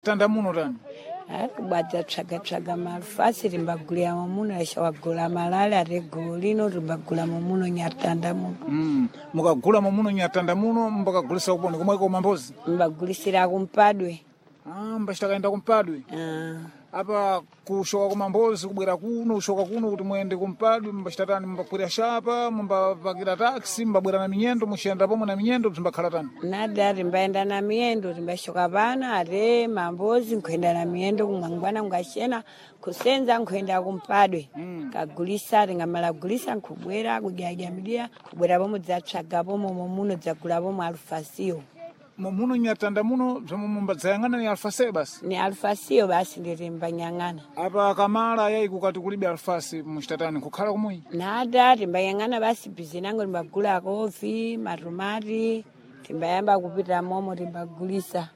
tanda muno tani kubadza tsvaga malufasi rimbagulira muno ashawagula malale aregolino rimbagula muno nyatanda muno mukagula muno nyatanda muno mbakagulisa kuponi kumwe kumambozi mbagulisira kumpadwe mbachitakaenda kumpadwe apa kushoka kumambozi kubwera kuno kushoka kuno kuti muende kumpadwe mbachitatani mbakwira shapa mbapakira taxi mbabwera na minyendo mushenda pomwe na minyendo zimbakhala tani nada rimbaenda na miyendo rimbashoka pano are mambozi nkuenda na miyendo kumwangwana ngashena kusenza nkuenda kumpadwe kagulisa ringamala gulisa nkubwera kudyajamilia kubwera pomwe dzatsvaga pomwe muno dzagula pomwe alufasiyo muno nyatanda muno mbadzayang'ana ni alfase basi ni alfasiyo basi ndirimbanyang'ana apa kamala yayi kukati kulibe alfasi muchitatani kukhala kumwi nada rimbayang'ana basi bizi nango rimbagula kofi matumati rimbayamba kupita momo rimbagulisa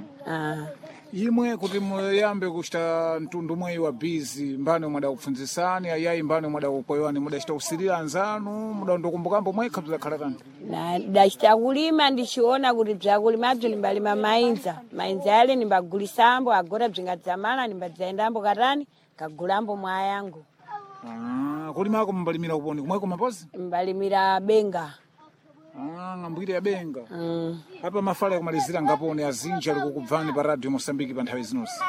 imwe kuti muyambe kuchita mtundu mweyi wa bizi mbane mwada kupfunzisani ayayi mbane mwada kukoyani mudachita kusirira anzanu muda ndokumbukambo mwekha bzakhala tani na dachita kulima ndichiona kuti bzakulimabzo nimbalima mainza yale nimbagulisambo agora bzingadzamala nimbadzaendambo katani kagulambo mwayangu kulimako mbalimira kuponi kumweko mapozi mbalimira benga ngambwire ya benga apa mafala ya kumalizira ngapone azinja likukubvani pa radio Mosambiki pa nthawi zinosi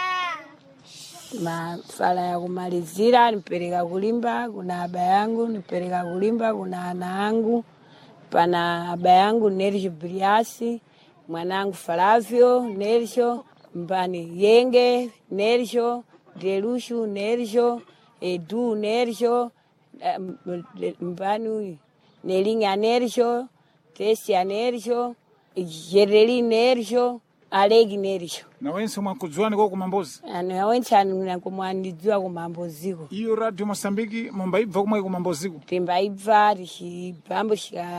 mafala ya kumalizira nipereka kulimba kuna aba yangu nipereka kulimba kuna ana angu pana aba yangu Nerjo Briasi mwanangu Falavio Nerjo mbani Yenge Nerjo Delushu Nerjo Edu Nerjo mbani Nelinga Nerjo, Tesia Nerjo, Jereli Nerjo, Alegi Nerjo. Na wense mwakudzwani kwa kumambozi? Na wense anakumwandidzwa kumamboziko. Iyo radio Mosambiki mumbaibva kumwe kumamboziko? Timbaibva richibambo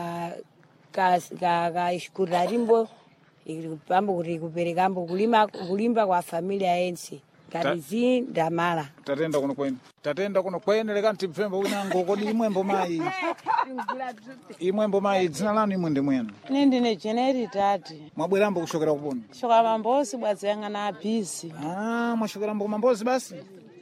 shikura rimbo bambo kuti kuperekambo kulimba kwa familia yense. Karizi ndamala. Tatenda kuno kwene leka ntibvembo winango kodi imwembo mayi. Imwembo mayi dzina lanu imwe ndi mwenu. Ine ndine Jeneri tati. Mwabwerambo kushokera kuponi? Shoka mambozi bwadzayang'ana bizi. Mwashokerambo kumambozi basi?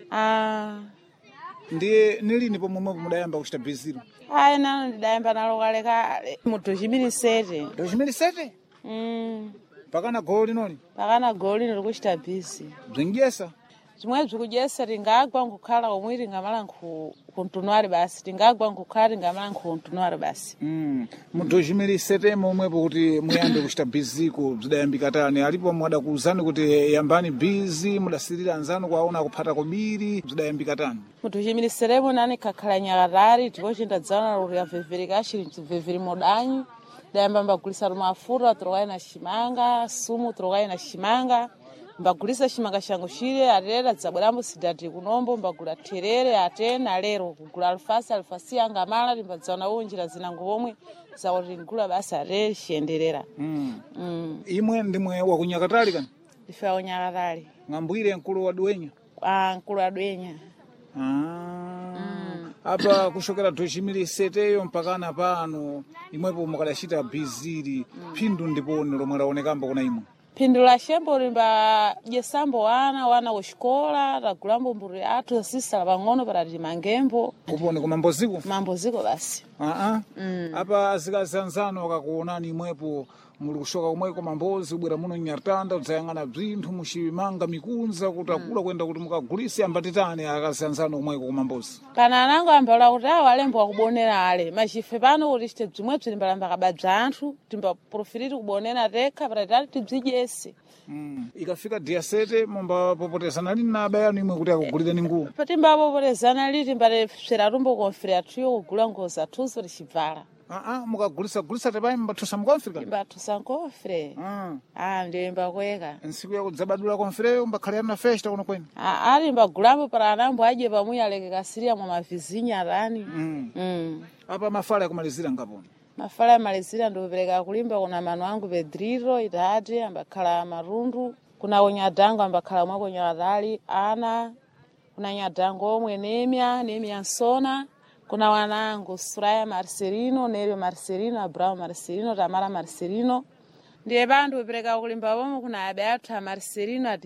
Ndiye nilini pomwe mudayamba kuchita biziro? Nano ndidayamba nalo kalekale mu 2007. 2007? Pakana goli noli? Pakana goli noli kuchita bizi. Bzingesa? Zimwe bzikujesa ringagwa nkukhala omwe ringamala nkuntunwari basi. Ringagwa nkukhala ringamala nkuntunwari basi. Mu 2007 momwepo kuti muyambe kuchita biziko bzidayambika tani? Alipo mwadakuuzani kuti yambani bizi mudasirira anzanu kwaona kuphata kobiri bzidayambika tani? Mu 2007 nani kakhala nyakatali ndipo chindadzana lori yavhevereka chiri chivheveri modanyi. Dayamba mbagulisa mafuta trokai na shimanga, sumu trokai na shimanga. Mbagulisa shimanga shangu shire arera dzabwerambo sidati kunombo mbagula terere atena lero kugula alfasi yanga mala rimbadzana unjira zinango omwe zauri ngula basa re shenderera. Imwe ndimwe wa kunyakatali kana? Ife wa kunyakatali. Ngambwire nkulu wa Dwenya? Nkulu wa Dwenya. Apa kushokera 2007 mpakana pano imwepo mukadachita biziri phindu ndiponi lomwe laonekambo kuna imwe? Phindu la shembo limba jesambo wana kushikola tagulambo mburi atu asisa pang'ono parati mangembo kuponi kumamboziko? Mamboziko basi. Apa azikazanzano akakuonani imwepo muli kushoka kumwe kumambozi ubwera muno nyartanda udzayang'ana bzinthu muchimanga mikunza kuti akula kwenda kuti mukagulise ambatitani akazanzano kumweko kumambozi? Pana anango ambala kuti awo alembo akubonera ale machife pano kuti chite bzimwe bzilimbalamba kabadza anthu timbaprofiriti kubonera tekha patatali tibzijese. Ikafika dia 7 mumbapopotezana lini na abayanu imwe kuti akugulireni nguwo? Patimbapopotezana liti mbatepsera tumbo konfere atuyo kugula nguwo zathuzo tichivala. Mukagulisa tepai mbathusa mkonfere? Mbathusa nkofre. Ndiyo mbakweka. Nsiku ya kudzabadula konfere mbakhalirana na festa kuno kwene? Ali mbagulambo para anambo aje pamuya aleke kasiria mwa mavizinya rani. Apa mafala ya kumalizira ngaponi? Mafala ya malizira ndopereka kulimba kuna manu wangu Pedriro itati ambakhala marundu. Kuna unyadango ambakhala mwako nyakatali ana. Kuna nyadango omwe Nemia Nsona. Kuna wanangu Suraya Marcelino, Nerio Marcelino, Abraham Marcelino, Tamara Marcelino. Ndiye bandu upereka kulimba bomo kuna Beata Marcelino